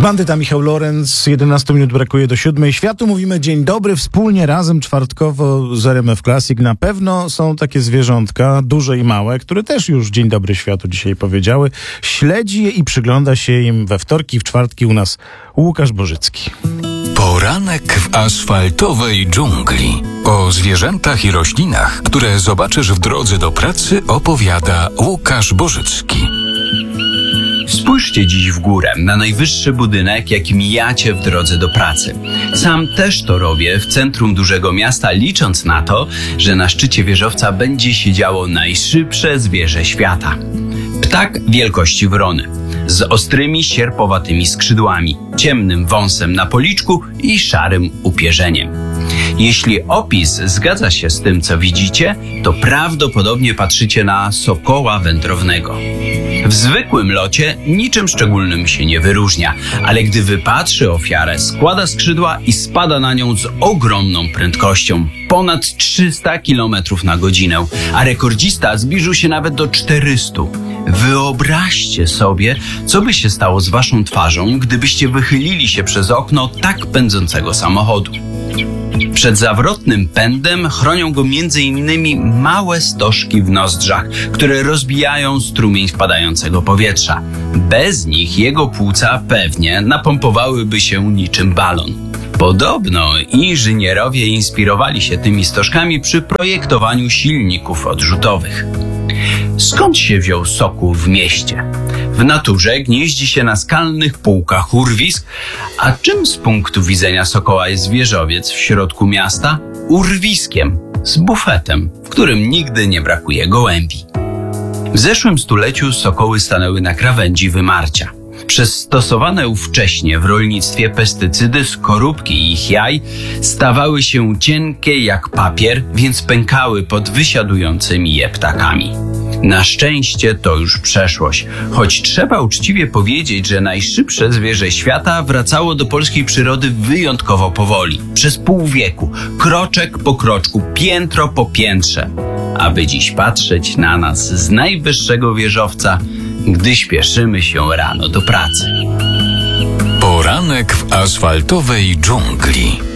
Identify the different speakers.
Speaker 1: Bandyta Michał Lorenz, 11 minut brakuje do 7. Światu mówimy dzień dobry, wspólnie, razem, czwartkowo z RMF Classic. Na pewno są takie zwierzątka, duże i małe, które też już dzień dobry światu dzisiaj powiedziały. Śledzi je i przygląda się im we wtorki, w czwartki u nas Łukasz Bożycki.
Speaker 2: Poranek w asfaltowej dżungli. O zwierzętach i roślinach, które zobaczysz w drodze do pracy, opowiada Łukasz Bożycki.
Speaker 3: Spójrzcie dziś w górę, na najwyższy budynek, jaki mijacie w drodze do pracy. Sam też to robię w centrum dużego miasta, licząc na to, że na szczycie wieżowca będzie siedziało najszybsze zwierzę świata. Ptak wielkości wrony, z ostrymi, sierpowatymi skrzydłami, ciemnym wąsem na policzku i szarym upierzeniem. Jeśli opis zgadza się z tym, co widzicie, to prawdopodobnie patrzycie na sokoła wędrownego. W zwykłym locie niczym szczególnym się nie wyróżnia, ale gdy wypatrzy ofiarę, składa skrzydła i spada na nią z ogromną prędkością, ponad 300 km na godzinę, a rekordzista zbliżył się nawet do 400. Wyobraźcie sobie, co by się stało z waszą twarzą, gdybyście wychylili się przez okno tak pędzącego samochodu. Przed zawrotnym pędem chronią go m.in. małe stożki w nozdrzach, które rozbijają strumień wpadającego powietrza. Bez nich jego płuca pewnie napompowałyby się niczym balon. Podobno inżynierowie inspirowali się tymi stożkami przy projektowaniu silników odrzutowych. Skąd się wziął sokół w mieście? W naturze gnieździ się na skalnych półkach urwisk, a czym z punktu widzenia sokoła jest wieżowiec w środku miasta? Urwiskiem, z bufetem, w którym nigdy nie brakuje gołębi. W zeszłym stuleciu sokoły stanęły na krawędzi wymarcia. Przez stosowane ówcześnie w rolnictwie pestycydy, skorupki ich jaj stawały się cienkie jak papier, więc pękały pod wysiadującymi je ptakami. Na szczęście to już przeszłość, choć trzeba uczciwie powiedzieć, że najszybsze zwierzę świata wracało do polskiej przyrody wyjątkowo powoli, przez pół wieku, kroczek po kroczku, piętro po piętrze, aby dziś patrzeć na nas z najwyższego wieżowca, gdy śpieszymy się rano do pracy.
Speaker 2: Poranek w asfaltowej dżungli.